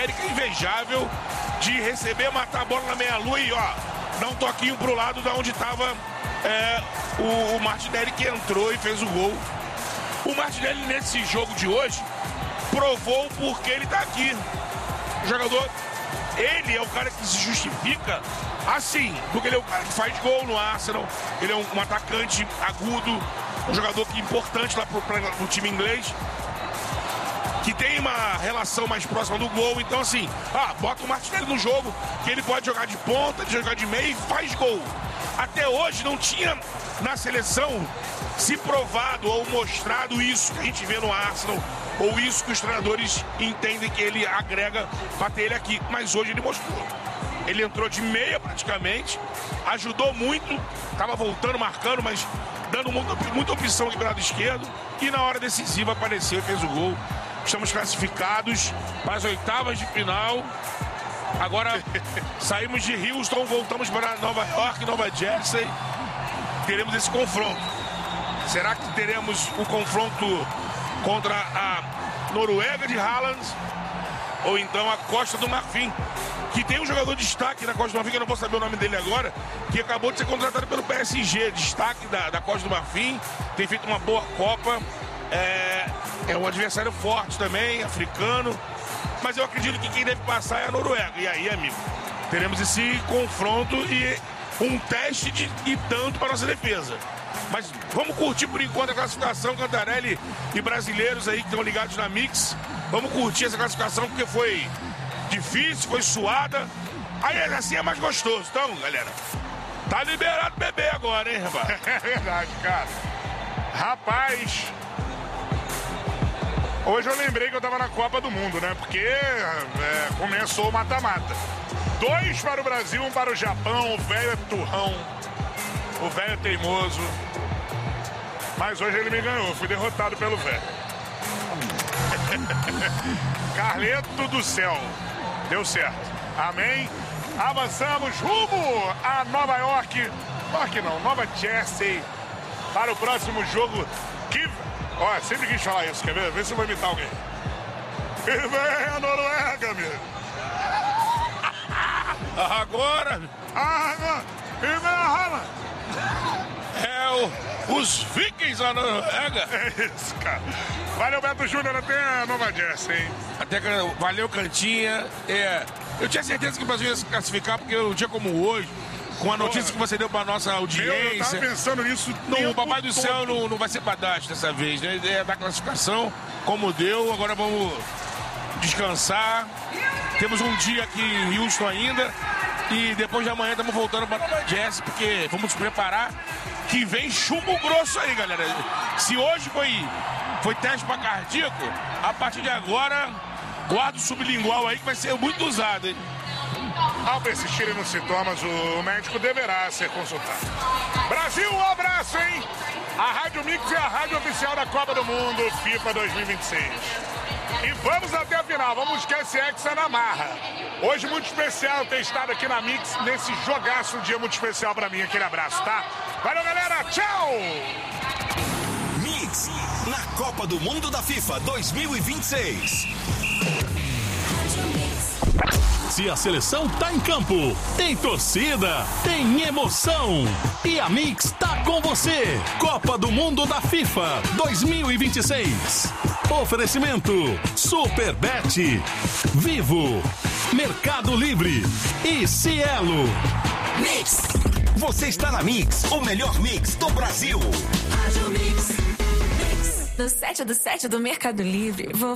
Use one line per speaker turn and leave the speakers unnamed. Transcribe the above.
técnica invejável de receber, matar a bola na meia-lua e, ó, dar um toquinho pro lado da onde estava o Martinelli, que entrou e fez o gol. O Martinelli, nesse jogo de hoje, provou porque ele tá aqui. O jogador, ele é o cara que se justifica assim, porque ele é o cara que faz gol no Arsenal, ele é um atacante agudo, um jogador que é importante lá pro time inglês, que tem uma relação mais próxima do gol. Então assim, bota o Martinelli no jogo, que ele pode jogar de ponta, jogar de meio e faz gol. Até hoje não tinha na seleção se provado ou mostrado isso que a gente vê no Arsenal, ou isso que os treinadores entendem que ele agrega para ter ele aqui. Mas hoje ele mostrou. Ele entrou de meia praticamente, ajudou muito, estava voltando, marcando, mas dando muita opção aqui para o lado esquerdo. E na hora decisiva apareceu e fez o gol. Estamos classificados para as oitavas de final. Agora saímos de Houston, voltamos para Nova York, Nova Jersey. Teremos esse confronto. Será que teremos o confronto contra a Noruega de Haaland ou então a Costa do Marfim, que tem um jogador de destaque na Costa do Marfim, que eu não vou saber o nome dele agora, que acabou de ser contratado pelo PSG, destaque da Costa do Marfim, tem feito uma boa Copa, é um adversário forte também, africano, mas eu acredito que quem deve passar é a Noruega. E aí, amigo, teremos esse confronto e um teste e tanto para a nossa defesa. Mas vamos curtir por enquanto a classificação, Cantarelli e brasileiros aí que estão ligados na Mix. Vamos curtir essa classificação porque foi difícil, foi suada. Aí assim é mais gostoso. Então, galera, tá liberado beber agora, hein, rapaz?
É verdade, cara. Rapaz, hoje eu lembrei que eu tava na Copa do Mundo, né? Porque começou o mata-mata. 2 para o Brasil, 1 para o Japão, o velho é turrão. O velho é teimoso. Mas hoje ele me ganhou. Fui derrotado pelo velho. Carleto do céu. Deu certo. Amém. Avançamos rumo a Nova York. Nova Jersey. Para o próximo jogo. Que... Ó, sempre quis falar isso. Quer ver? Vê se eu vou imitar alguém. E vem a Noruega, amigo.
Agora.
E vem a Haaland.
Os Vikings da Noruega.
É isso, cara. Valeu, Beto Júnior, até a Nova Jersey, hein?
Valeu, Cantinha. Eu tinha certeza que o Brasil ia se classificar, porque um dia como hoje, com a notícia que você deu pra nossa audiência...
Eu tava pensando nisso.
O Papai do Céu não vai ser pedaço dessa vez, né? É da classificação, como deu. Agora vamos descansar. Temos um dia aqui em Houston ainda. E depois de amanhã estamos voltando para Nova Jersey, porque vamos nos preparar, que vem chumbo grosso aí, galera. Se hoje foi teste para cardíaco, a partir de agora, guarda o sublingual aí que vai ser muito usado, hein?
Ao persistirem nos sintomas, o médico deverá ser consultado. Brasil, um abraço, hein? A Rádio Mix é a rádio oficial da Copa do Mundo FIFA 2026. E vamos até a final, vamos buscar esse Hexa na marra. Hoje muito especial ter estado aqui na Mix, nesse jogaço, um dia muito especial pra mim. Aquele abraço, tá? Valeu, galera, tchau!
Mix, na Copa do Mundo da FIFA 2026. Se a seleção tá em campo, tem torcida, tem emoção. E a Mix tá com você. Copa do Mundo da FIFA 2026. Oferecimento Superbet, Vivo, Mercado Livre e Cielo. Mix. Você está na Mix, o melhor mix do Brasil.
Do 7 do Mercado Livre.